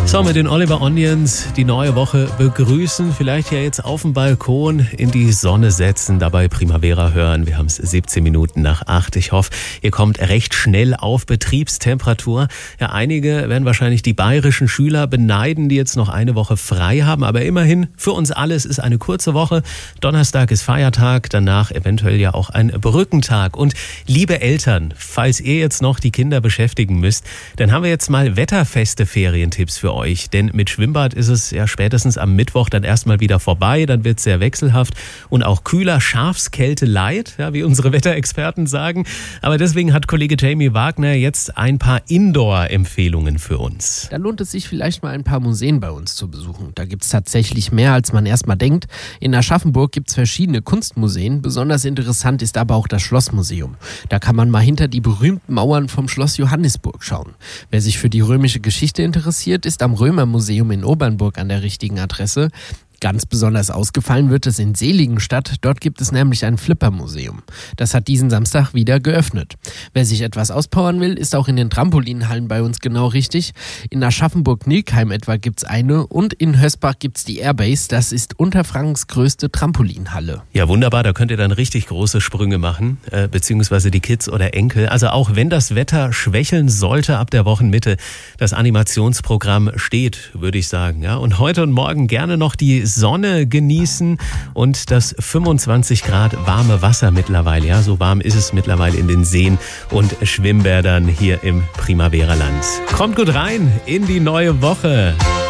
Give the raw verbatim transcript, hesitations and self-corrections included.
So, mit den Oliver Onions die neue Woche begrüßen. Vielleicht ja jetzt auf dem Balkon in die Sonne setzen, dabei Primavera hören. Wir haben es siebzehn Minuten nach acht. Ich hoffe, ihr kommt recht schnell auf Betriebstemperatur. Ja, einige werden wahrscheinlich die bayerischen Schüler beneiden, die jetzt noch eine Woche frei haben. Aber immerhin, für uns alles ist eine kurze Woche. Donnerstag ist Feiertag, danach eventuell ja auch ein Brückentag. Und liebe Eltern, falls ihr jetzt noch die Kinder beschäftigen müsst, dann haben wir jetzt mal wetterfeste Ferientipps für euch. Denn mit Schwimmbad ist es ja spätestens am Mittwoch dann erstmal wieder vorbei. Dann wird es sehr wechselhaft und auch kühler, Schafskälte light, ja, wie unsere Wetterexperten sagen. Aber deswegen hat Kollege Jamie Wagner jetzt ein paar Indoor-Empfehlungen für uns. Da lohnt es sich vielleicht mal ein paar Museen bei uns zu besuchen. Da gibt es tatsächlich mehr, als man erstmal denkt. In Aschaffenburg gibt es verschiedene Kunstmuseen. Besonders interessant ist aber auch das Schlossmuseum. Da kann man mal hinter die berühmten Mauern vom Schloss Johannisburg schauen. Wer sich für die römische Geschichte interessiert, ist am Römermuseum in Obernburg an der richtigen Adresse. Ganz besonders ausgefallen wird es in Seligenstadt. Dort gibt es nämlich ein Flippermuseum. Das hat diesen Samstag wieder geöffnet. Wer sich etwas auspowern will, ist auch in den Trampolinhallen bei uns genau richtig. In Aschaffenburg-Nilkheim etwa gibt es eine und in Hösbach gibt es die Airbase. Das ist Unterfrankens größte Trampolinhalle. Ja, wunderbar. Da könnt ihr dann richtig große Sprünge machen, äh, beziehungsweise die Kids oder Enkel. Also auch wenn das Wetter schwächeln sollte ab der Wochenmitte, das Animationsprogramm steht, würde ich sagen. Ja, und heute und morgen gerne noch die Sonne genießen und das fünfundzwanzig Grad warme Wasser mittlerweile. Ja, so warm ist es mittlerweile in den Seen und Schwimmbädern hier im Primavera-Land. Kommt gut rein in die neue Woche.